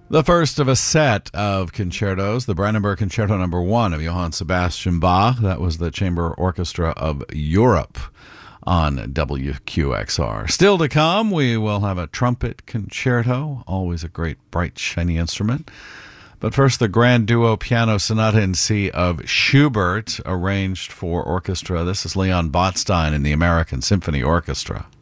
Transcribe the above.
The first of a set of concertos, the Brandenburg Concerto No. 1 of Johann Sebastian Bach. That was the Chamber Orchestra of Europe on WQXR. Still to come, we will have a trumpet concerto, always a great, bright, shiny instrument. But first, the Grand Duo Piano Sonata in C of Schubert, arranged for orchestra. This is Leon Botstein and the American Symphony Orchestra.